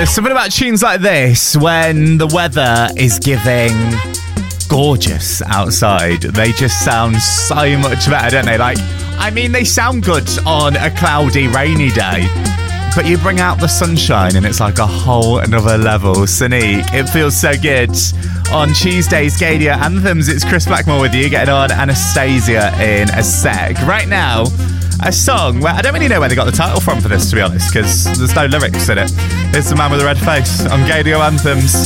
There's something about tunes like this when the weather is giving gorgeous outside. They just sound so much better, don't they? Like, I mean, they sound good on a cloudy, rainy day, but you bring out the sunshine and it's like a whole another level. Sonique, it feels so good. On Tuesday's Gadia Anthems, it's Chris Blackmore with you, getting on Anastasia in a sec. Right now, a song where I don't really know where they got the title from for this, to be honest, because there's no lyrics in it. It's The Man with the Red Face on Gadia Anthems.